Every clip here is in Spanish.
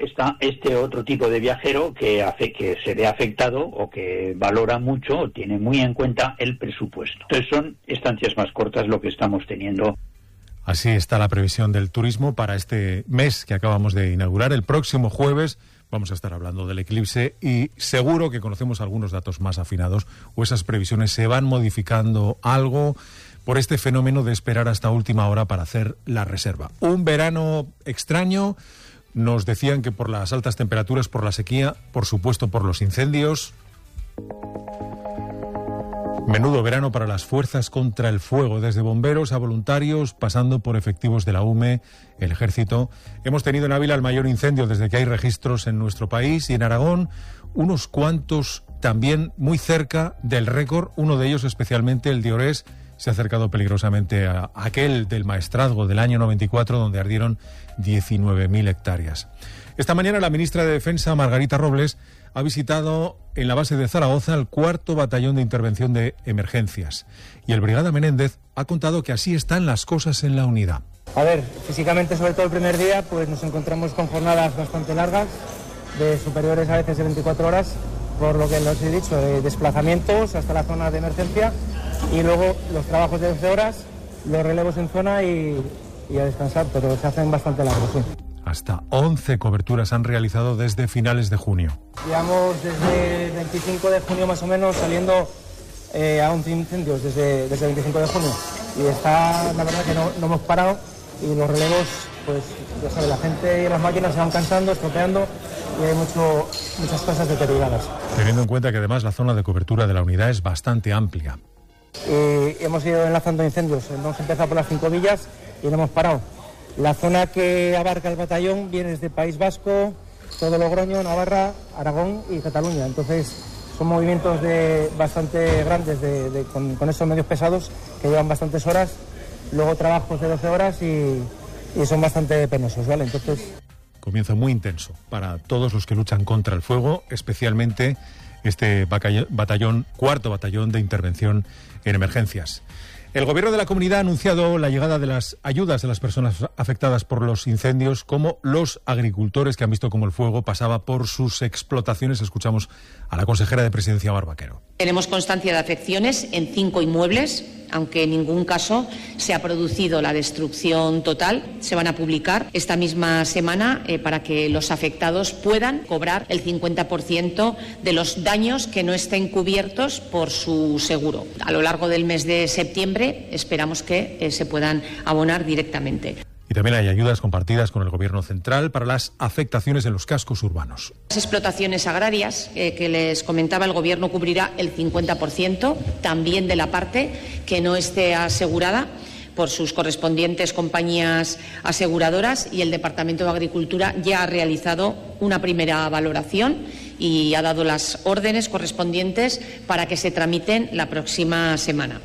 está este otro tipo de viajero que hace que se ve afectado o que valora mucho o tiene muy en cuenta el presupuesto. Entonces son estancias más cortas lo que estamos teniendo. Así está la previsión del turismo para este mes que acabamos de inaugurar. El próximo jueves vamos a estar hablando del eclipse y seguro que conocemos algunos datos más afinados o esas previsiones se van modificando algo por este fenómeno de esperar hasta última hora para hacer la reserva. Un verano extraño, nos decían que por las altas temperaturas, por la sequía, por supuesto por los incendios. Menudo verano para las fuerzas contra el fuego, desde bomberos a voluntarios, pasando por efectivos de la UME, el Ejército. Hemos tenido en Ávila el mayor incendio desde que hay registros en nuestro país y en Aragón unos cuantos también muy cerca del récord, uno de ellos especialmente el de Orés, se ha acercado peligrosamente a aquel del Maestrazgo del año 94 donde ardieron 19.000 hectáreas. Esta mañana la ministra de Defensa, Margarita Robles, ha visitado en la base de Zaragoza el 4º Batallón de Intervención de Emergencias. Y el Brigada Menéndez ha contado que así están las cosas en la unidad. A ver, físicamente, sobre todo el primer día, pues nos encontramos con jornadas bastante largas, de superiores a veces de 24 horas, por lo que les he dicho, de desplazamientos hasta la zona de emergencia y luego los trabajos de 12 horas, los relevos en zona y a descansar, pero se hacen bastante largos, sí. Hasta 11 coberturas han realizado desde finales de junio. Llevamos desde el 25 de junio más o menos saliendo a 11 incendios desde el 25 de junio. Y está, la verdad que no hemos parado y los relevos, pues ya sabes, la gente y las máquinas se van cansando, estropeando y hay muchas cosas deterioradas. Teniendo en cuenta que además la zona de cobertura de la unidad es bastante amplia. Hemos ido enlazando incendios, hemos empezado por las 5 villas y no hemos parado. La zona que abarca el batallón viene desde País Vasco, todo Logroño, Navarra, Aragón y Cataluña. Entonces son movimientos bastante grandes con esos medios pesados que llevan bastantes horas, luego trabajos de 12 horas y son bastante penosos, ¿vale? Entonces comienza muy intenso para todos los que luchan contra el fuego, especialmente este batallón, 4º Batallón de Intervención en Emergencias. El Gobierno de la Comunidad ha anunciado la llegada de las ayudas a las personas afectadas por los incendios, como los agricultores que han visto cómo el fuego pasaba por sus explotaciones. Escuchamos a la consejera de Presidencia, Mar Vaquero. Tenemos constancia de afecciones en 5 inmuebles, aunque en ningún caso se ha producido la destrucción total. Se van a publicar esta misma semana para que los afectados puedan cobrar el 50% de los daños que no estén cubiertos por su seguro. A lo largo del mes de septiembre esperamos que se puedan abonar directamente. Y también hay ayudas compartidas con el Gobierno central para las afectaciones en los cascos urbanos. Las explotaciones agrarias que les comentaba, el Gobierno cubrirá el 50% también de la parte que no esté asegurada por sus correspondientes compañías aseguradoras, y el Departamento de Agricultura ya ha realizado una primera valoración y ha dado las órdenes correspondientes para que se tramiten la próxima semana.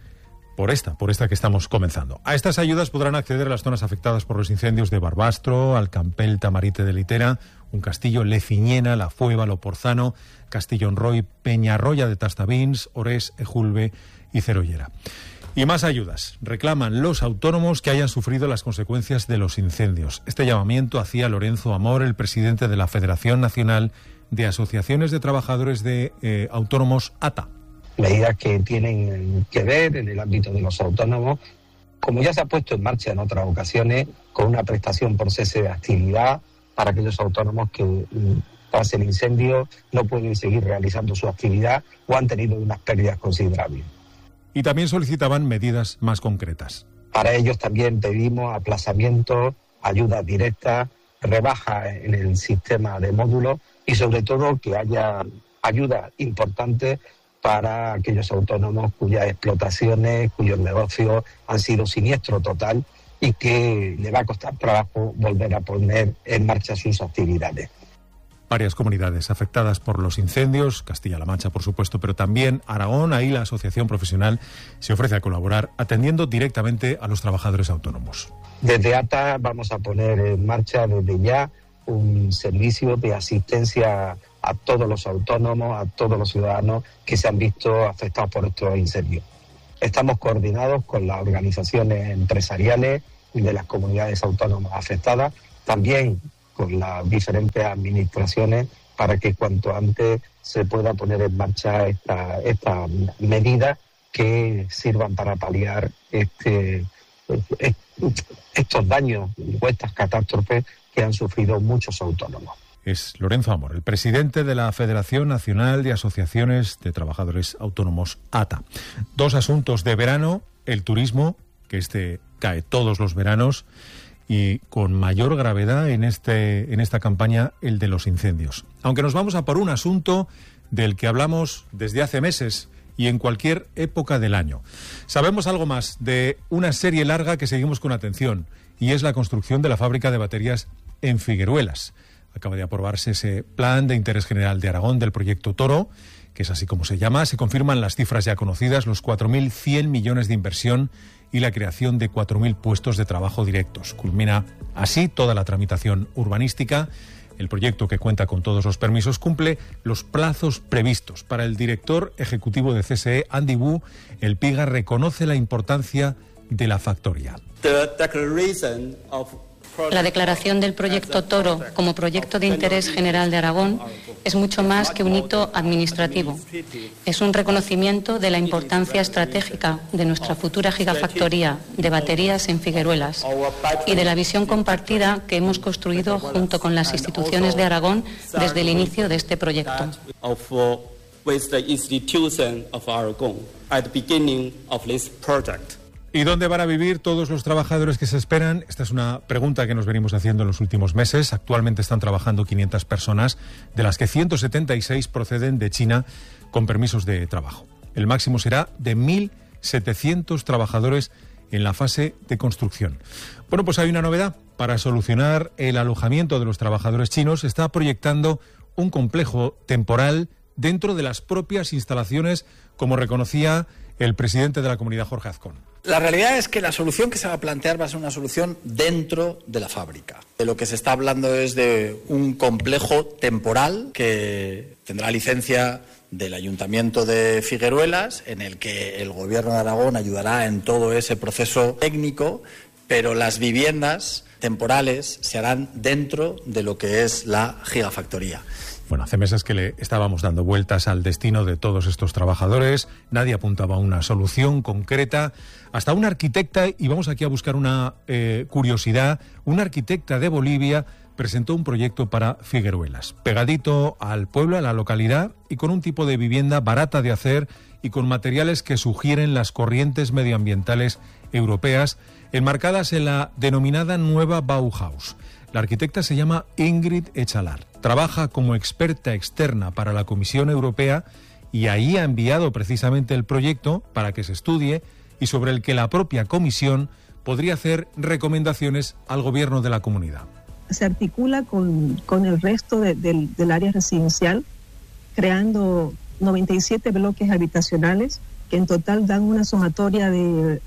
Por esta que estamos comenzando. A estas ayudas podrán acceder las zonas afectadas por los incendios de Barbastro, Alcampel, Tamarite de Litera, Un Castillo, Leciñena, La Fueva, Loporzano, Castillonroy, Peñarroya de Tastavins, Orés, Ejulbe y Cerollera. Y más ayudas. Reclaman los autónomos que hayan sufrido las consecuencias de los incendios. Este llamamiento hacía Lorenzo Amor, el presidente de la Federación Nacional de Asociaciones de Trabajadores de Autónomos, ATA. Medidas que tienen que ver en el ámbito de los autónomos, como ya se ha puesto en marcha en otras ocasiones, con una prestación por cese de actividad para aquellos autónomos que tras el incendio no pueden seguir realizando su actividad o han tenido unas pérdidas considerables. Y también solicitaban medidas más concretas. Para ellos también pedimos aplazamientos, ayudas directas, rebaja en el sistema de módulos y sobre todo que haya ayudas importantes para aquellos autónomos cuyas explotaciones, cuyos negocios han sido siniestro total y que le va a costar trabajo volver a poner en marcha sus actividades. Varias comunidades afectadas por los incendios, Castilla-La Mancha por supuesto, pero también Aragón. Ahí la asociación profesional se ofrece a colaborar atendiendo directamente a los trabajadores autónomos. Desde ATA vamos a poner en marcha desde ya un servicio de asistencia a todos los autónomos, a todos los ciudadanos que se han visto afectados por estos incendios. Estamos coordinados con las organizaciones empresariales y de las comunidades autónomas afectadas. También con las diferentes administraciones para que cuanto antes se pueda poner en marcha esta medidas que sirvan para paliar estos daños o estas catástrofes que han sufrido muchos autónomos. Es Lorenzo Amor, el presidente de la Federación Nacional de Asociaciones de Trabajadores Autónomos, ATA. Dos asuntos de verano: el turismo, que cae todos los veranos, y con mayor gravedad en esta campaña, el de los incendios. Aunque nos vamos a por un asunto del que hablamos desde hace meses y en cualquier época del año. Sabemos algo más de una serie larga que seguimos con atención, y es la construcción de la fábrica de baterías en Figueruelas. Acaba de aprobarse ese Plan de Interés General de Aragón del proyecto Toro, que es así como se llama. Se confirman las cifras ya conocidas, los 4.100 millones de inversión y la creación de 4.000 puestos de trabajo directos. Culmina así toda la tramitación urbanística. El proyecto, que cuenta con todos los permisos, cumple los plazos previstos. Para el director ejecutivo de CSE, Andy Wu, el PIGA reconoce la importancia de la factoría. La declaración del proyecto Toro como proyecto de interés general de Aragón es mucho más que un hito administrativo. Es un reconocimiento de la importancia estratégica de nuestra futura gigafactoría de baterías en Figueruelas y de la visión compartida que hemos construido junto con las instituciones de Aragón desde el inicio de este proyecto. ¿Y dónde van a vivir todos los trabajadores que se esperan? Esta es una pregunta que nos venimos haciendo en los últimos meses. Actualmente están trabajando 500 personas, de las que 176 proceden de China con permisos de trabajo. El máximo será de 1.700 trabajadores en la fase de construcción. Bueno, pues hay una novedad. Para solucionar el alojamiento de los trabajadores chinos, se está proyectando un complejo temporal dentro de las propias instalaciones, como reconocía el presidente de la comunidad, Jorge Azcón. La realidad es que la solución que se va a plantear va a ser una solución dentro de la fábrica. De lo que se está hablando es de un complejo temporal que tendrá licencia del Ayuntamiento de Figueruelas, en el que el Gobierno de Aragón ayudará en todo ese proceso técnico, pero las viviendas temporales se harán dentro de lo que es la gigafactoría. Bueno, hace meses que le estábamos dando vueltas al destino de todos estos trabajadores. Nadie apuntaba a una solución concreta. Hasta una arquitecta, y vamos aquí a buscar una curiosidad, una arquitecta de Bolivia presentó un proyecto para Figueruelas, pegadito al pueblo, a la localidad, y con un tipo de vivienda barata de hacer y con materiales que sugieren las corrientes medioambientales europeas, enmarcadas en la denominada Nueva Bauhaus. La arquitecta se llama Ingrid Echalar. Trabaja como experta externa para la Comisión Europea y ahí ha enviado precisamente el proyecto para que se estudie y sobre el que la propia Comisión podría hacer recomendaciones al Gobierno de la comunidad. Se articula con el resto del área residencial, creando 97 bloques habitacionales que en total dan una sumatoria de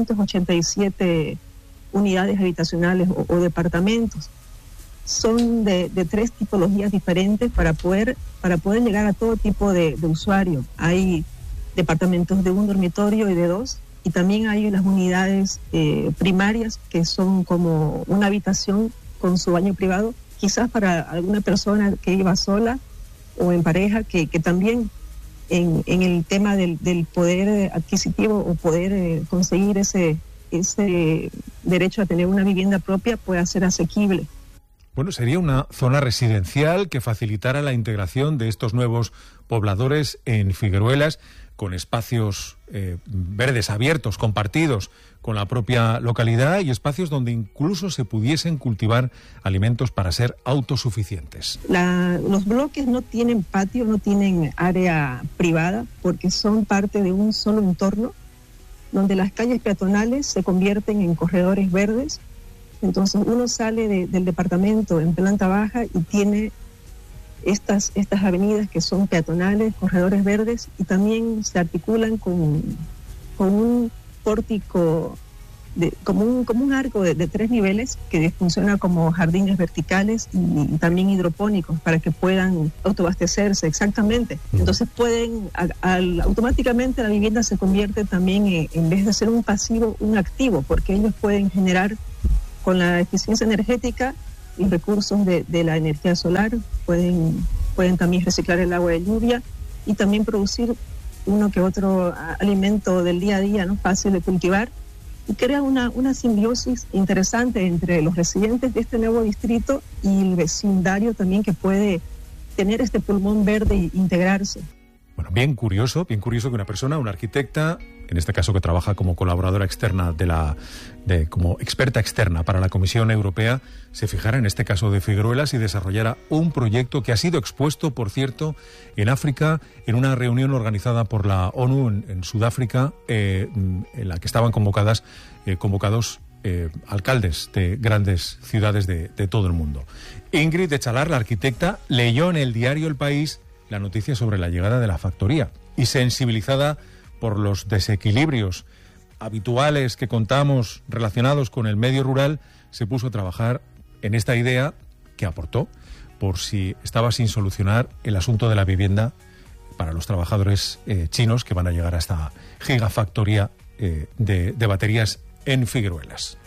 887 unidades habitacionales o departamentos. Son de tres tipologías diferentes para poder llegar a todo tipo de usuario. Hay departamentos de 1 dormitorio y de 2, y también hay las unidades primarias, que son como una habitación con su baño privado, quizás para alguna persona que iba sola o en pareja, que también en el tema del poder adquisitivo o poder conseguir ese derecho a tener una vivienda propia pueda ser asequible. Bueno, sería una zona residencial que facilitara la integración de estos nuevos pobladores en Figueruelas, con espacios verdes abiertos, compartidos con la propia localidad, y espacios donde incluso se pudiesen cultivar alimentos para ser autosuficientes. Los bloques no tienen patio, no tienen área privada, porque son parte de un solo entorno, donde las calles peatonales se convierten en corredores verdes. Entonces uno sale del departamento en planta baja y tiene estas avenidas que son peatonales, corredores verdes, y también se articulan con un pórtico, como un arco de 3 niveles que funciona como jardines verticales y también hidropónicos para que puedan autoabastecerse. Exactamente. Entonces automáticamente la vivienda se convierte también, en vez de ser un pasivo, un activo, porque ellos pueden generar con la eficiencia energética los recursos de la energía solar, pueden también reciclar el agua de lluvia y también producir uno que otro alimento del día a día, ¿no? Fácil de cultivar, y crea una simbiosis interesante entre los residentes de este nuevo distrito y el vecindario también, que puede tener este pulmón verde e integrarse. Bueno, bien curioso que una persona, una arquitecta, en este caso que trabaja como colaboradora externa como experta externa para la Comisión Europea, se fijara en este caso de Figueruelas y desarrollara un proyecto que ha sido expuesto, por cierto, en África, en una reunión organizada por la ONU en Sudáfrica, en la que estaban convocados alcaldes de grandes ciudades de todo el mundo. Ingrid Echalar, la arquitecta, leyó en el diario El País la noticia sobre la llegada de la factoría y, sensibilizada por los desequilibrios habituales que contamos relacionados con el medio rural, se puso a trabajar en esta idea que aportó por si estaba sin solucionar el asunto de la vivienda para los trabajadores chinos que van a llegar a esta gigafactoría de baterías en Figueruelas.